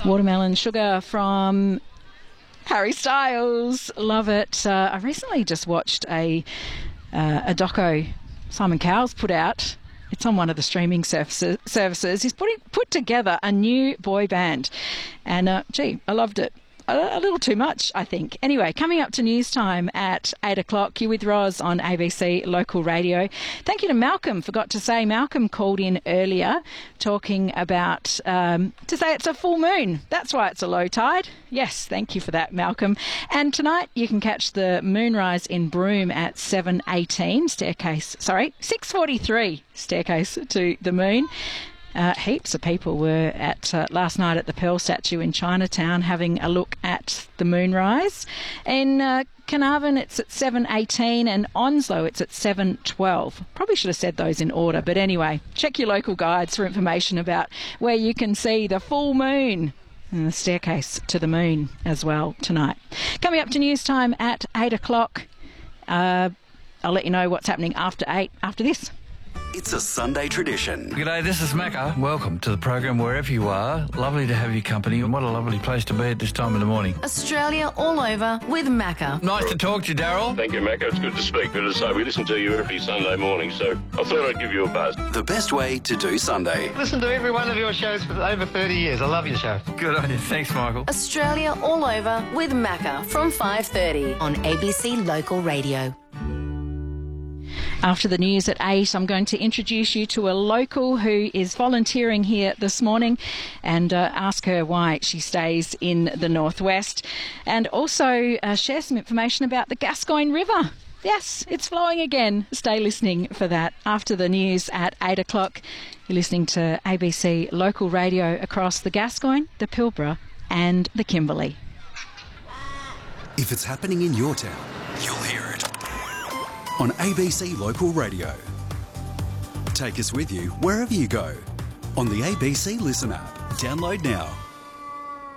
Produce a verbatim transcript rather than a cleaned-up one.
Watermelon Sugar from Harry Styles. Love it. Uh, I recently just watched a uh, a doco Simon Cowell's put out. It's on one of the streaming services. services. He's putting, put together a new boy band. And, uh, gee, I loved it. A, a little too much, I think. Anyway, coming up to news time at eight o'clock, you're with Roz on A B C Local Radio. Thank you to Malcolm. Forgot to say, Malcolm called in earlier talking about, um, to say it's a full moon. That's why it's a low tide. Yes, thank you for that, Malcolm. And tonight you can catch the moonrise in Broome at seven eighteen, staircase, sorry, six forty-three, staircase to the moon. Uh, heaps of people were at uh, last night at the Pearl Statue in Chinatown having a look at the moonrise. In uh, Carnarvon, it's at seven eighteen, and Onslow, it's at seven twelve. Probably should have said those in order, but anyway, check your local guides for information about where you can see the full moon and the staircase to the moon as well tonight. Coming up to news time at eight o'clock. Uh, I'll let you know what's happening after eight after this. It's a Sunday tradition. G'day, this is Macca. Welcome to the program wherever you are. Lovely to have your company, and what a lovely place to be at this time of the morning. Australia all over with Macca. Nice to talk to you, Daryl. Thank you, Macca. It's good to speak. Good to say, we listen to you every Sunday morning, so I thought I'd give you a buzz. The best way to do Sunday. Listen to every one of your shows for over thirty years. I love your show. Good on you. Thanks, Michael. Australia all over with Macca from five thirty on A B C Local Radio. After the news at eight, I'm going to introduce you to a local who is volunteering here this morning and uh, ask her why she stays in the northwest, and also uh, share some information about the Gascoyne River. Yes, it's flowing again. Stay listening for that. After the news at eight o'clock, you're listening to A B C Local Radio across the Gascoyne, the Pilbara and the Kimberley. If it's happening in your town, you'll hear it on A B C Local Radio. Take us with you wherever you go on the A B C Listen app. Download now.